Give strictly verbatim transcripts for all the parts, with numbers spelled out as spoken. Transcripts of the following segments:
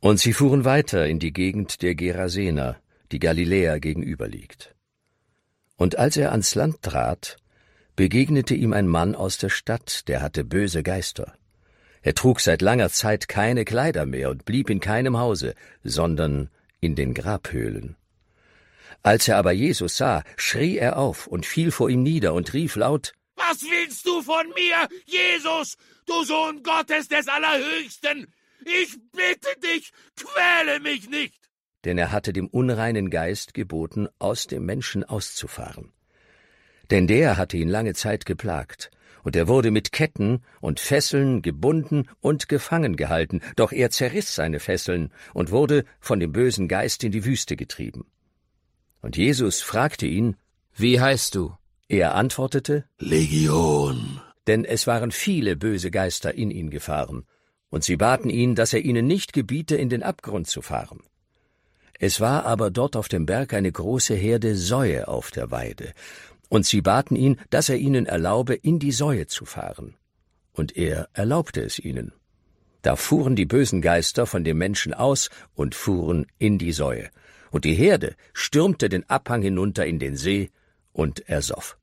Und sie fuhren weiter in die Gegend der Gerasener, die Galiläa gegenüber liegt. Und als er ans Land trat, begegnete ihm ein Mann aus der Stadt, der hatte böse Geister. Er trug seit langer Zeit keine Kleider mehr und blieb in keinem Hause, sondern in den Grabhöhlen. Als er aber Jesus sah, schrie er auf und fiel vor ihm nieder und rief laut: »Was willst du von mir, Jesus, du Sohn Gottes des Allerhöchsten? Ich bitte dich, quäle mich nicht!« Denn er hatte dem unreinen Geist geboten, aus dem Menschen auszufahren. Denn der hatte ihn lange Zeit geplagt, und er wurde mit Ketten und Fesseln gebunden und gefangen gehalten, doch er zerriss seine Fesseln und wurde von dem bösen Geist in die Wüste getrieben. Und Jesus fragte ihn: »Wie heißt du?« Er antwortete: »Legion«, denn es waren viele böse Geister in ihn gefahren, und sie baten ihn, dass er ihnen nicht gebiete, in den Abgrund zu fahren. Es war aber dort auf dem Berg eine große Herde Säue auf der Weide, und sie baten ihn, dass er ihnen erlaube, in die Säue zu fahren. Und er erlaubte es ihnen. Da fuhren die bösen Geister von dem Menschen aus und fuhren in die Säue, und die Herde stürmte den Abhang hinunter in den See und ersoff.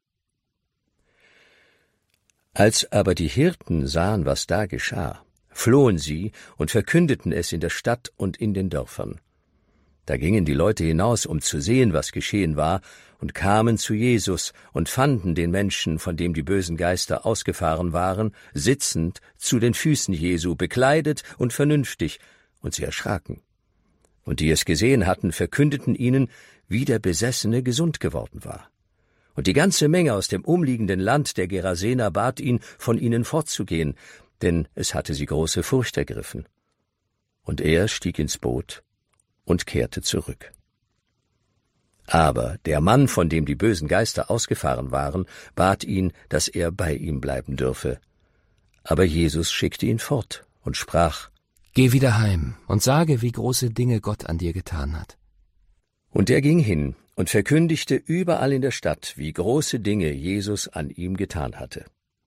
Als aber die Hirten sahen, was da geschah, flohen sie und verkündeten es in der Stadt und in den Dörfern. Da gingen die Leute hinaus, um zu sehen, was geschehen war, und kamen zu Jesus und fanden den Menschen, von dem die bösen Geister ausgefahren waren, sitzend zu den Füßen Jesu, bekleidet und vernünftig, und sie erschraken. Und die es gesehen hatten, verkündeten ihnen, wie der Besessene gesund geworden war. Und die ganze Menge aus dem umliegenden Land der Gerasener bat ihn, von ihnen fortzugehen, denn es hatte sie große Furcht ergriffen. Und er stieg ins Boot und kehrte zurück. Aber der Mann, von dem die bösen Geister ausgefahren waren, bat ihn, dass er bei ihm bleiben dürfe. Aber Jesus schickte ihn fort und sprach: »Geh wieder heim und sage, wie große Dinge Gott an dir getan hat.« Und er ging hin und verkündigte überall in der Stadt, wie große Dinge Jesus an ihm getan hatte.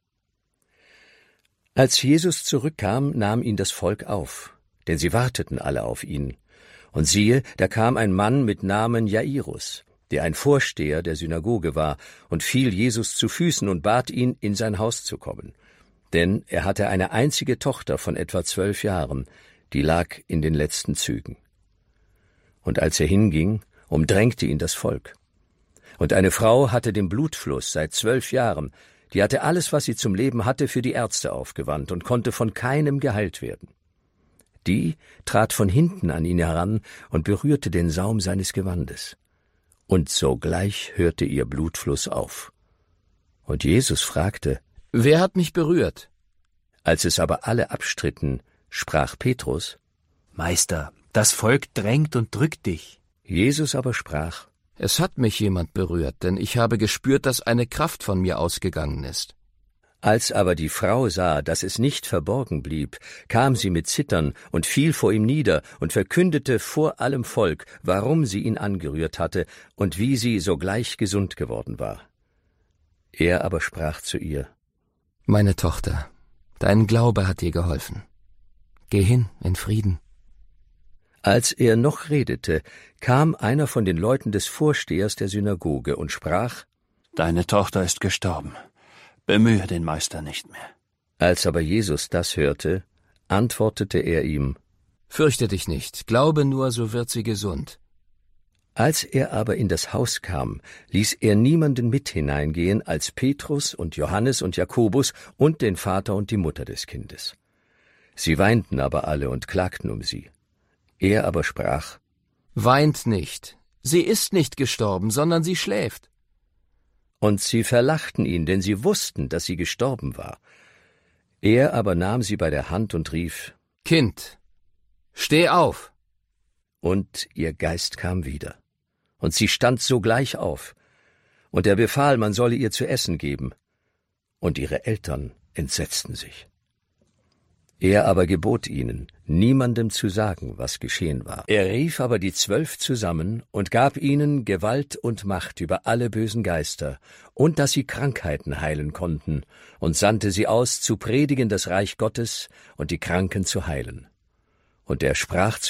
Als Jesus zurückkam, nahm ihn das Volk auf, denn sie warteten alle auf ihn. Und siehe, da kam ein Mann mit Namen Jairus, der ein Vorsteher der Synagoge war, und fiel Jesus zu Füßen und bat ihn, in sein Haus zu kommen. Denn er hatte eine einzige Tochter von etwa zwölf Jahren, die lag in den letzten Zügen. Und als er hinging, umdrängte ihn das Volk. Und eine Frau hatte den Blutfluss seit zwölf Jahren, die hatte alles, was sie zum Leben hatte, für die Ärzte aufgewandt und konnte von keinem geheilt werden. Die trat von hinten an ihn heran und berührte den Saum seines Gewandes. Und sogleich hörte ihr Blutfluss auf. Und Jesus fragte: »Wer hat mich berührt?« Als es aber alle abstritten, sprach Petrus: »Meister, das Volk drängt und drückt dich.« Jesus aber sprach: »Es hat mich jemand berührt, denn ich habe gespürt, dass eine Kraft von mir ausgegangen ist.« Als aber die Frau sah, dass es nicht verborgen blieb, kam sie mit Zittern und fiel vor ihm nieder und verkündete vor allem Volk, warum sie ihn angerührt hatte und wie sie sogleich gesund geworden war. Er aber sprach zu ihr: »Meine Tochter, dein Glaube hat dir geholfen. Geh hin in Frieden.« Als er noch redete, kam einer von den Leuten des Vorstehers der Synagoge und sprach: »Deine Tochter ist gestorben. Bemühe den Meister nicht mehr.« Als aber Jesus das hörte, antwortete er ihm: »Fürchte dich nicht, glaube nur, so wird sie gesund.« Als er aber in das Haus kam, ließ er niemanden mit hineingehen als Petrus und Johannes und Jakobus und den Vater und die Mutter des Kindes. Sie weinten aber alle und klagten um sie. Er aber sprach: »Weint nicht, sie ist nicht gestorben, sondern sie schläft.« Und sie verlachten ihn, denn sie wussten, dass sie gestorben war. Er aber nahm sie bei der Hand und rief: »Kind, steh auf!« Und ihr Geist kam wieder. Und sie stand sogleich auf. Und er befahl, man solle ihr zu essen geben. Und ihre Eltern entsetzten sich. Er aber gebot ihnen, niemandem zu sagen, was geschehen war. Er rief aber die Zwölf zusammen und gab ihnen Gewalt und Macht über alle bösen Geister und dass sie Krankheiten heilen konnten und sandte sie aus, zu predigen das Reich Gottes und die Kranken zu heilen. Und er sprach